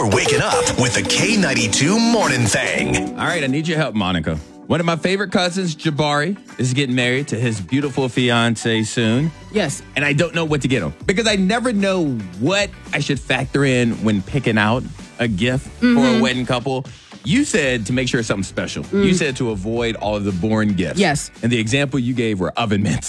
You're waking up with the K92 Morning Thing. All right, I need your help, Monica. One of my favorite cousins, Jabari, is getting married to his beautiful fiance soon. Yes. And I don't know what to get him because I never know what I should factor in when picking out a gift for a wedding couple. You said to make sure it's something special. You said to avoid all of the boring gifts. Yes. And the example you gave were oven mitts.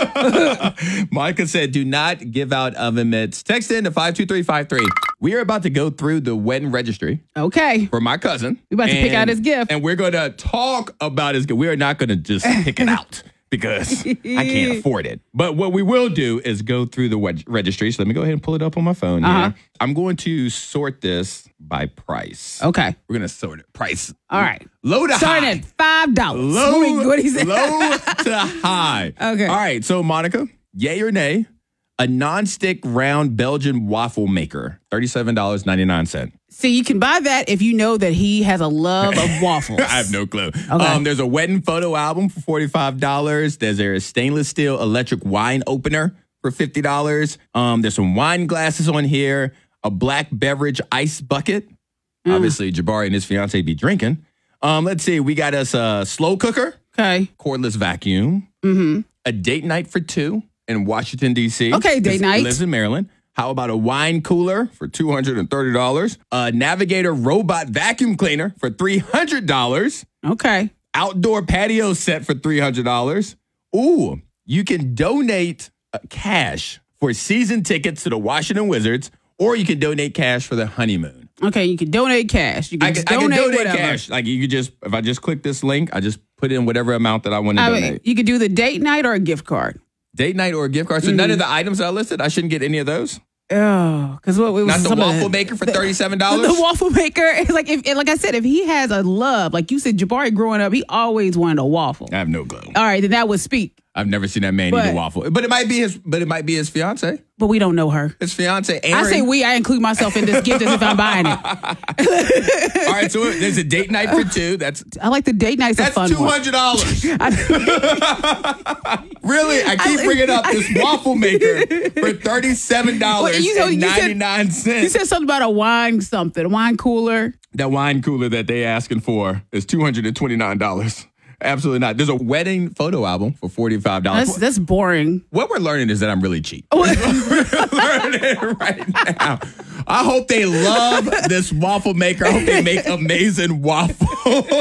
Monica said, do not give out oven mitts. Text in to 52353. We are about to go through the wedding registry Okay. for my cousin. We're about to pick out his gift. And we're going to talk about his gift. We are not going to just pick it out because I can't afford it. But what we will do is go through the registry. So let me go ahead and pull it up on my phone here. I'm going to sort this by price. Okay. We're going to sort it. Price. All right. Low to Starting high. at $5. Low, What he said? low to high. Okay. All right. So, Monica, yay or nay? A non-stick round Belgian waffle maker, $37.99. See, you can buy that if you know that he has a love of waffles. I have no clue. Okay. There's a wedding photo album for $45. There's a stainless steel electric wine opener for $50. There's some wine glasses on here, a black beverage ice bucket. Obviously, Jabari and his fiance be drinking. Let's see. We got us a slow cooker, Okay. cordless vacuum, a date night for two in Washington, D.C. Okay, date night. Lives in Maryland. How about a wine cooler for $230? A Navigator robot vacuum cleaner for $300. Okay. Outdoor patio set for $300. Ooh, you can donate cash for season tickets to the Washington Wizards, or you can donate cash for the honeymoon. Okay, you can donate cash. You can I just can donate donate whatever. cash. Like you could just, if I just click this link, I just put in whatever amount that I want to donate. You could do the date night or a gift card. Date night or a gift card. So none of the items I listed, I shouldn't get any of those. Oh, because what was Not the some of waffle maker for $37. The waffle maker is like like I said, if he has a love, like you said, Jabari growing up, he always wanted a waffle. I have no clue. All right, then that would speak. I've never seen that man eat a waffle. But it might be his. But it might be his fiance. But we don't know her. His fiance, Aaron. I say we. I include myself in this gift as if I'm buying it. All right, so there's a date night for two. I like the date nights. That's a fun $200. one. Really, I keep bringing up this waffle maker for $37.99. You said something about a wine cooler. That wine cooler that they asking for is $229. Absolutely not. There's a wedding photo album for $45. That's boring. What we're learning is that I'm really cheap. We're learning right now. I hope they love this waffle maker. I hope they make amazing waffles.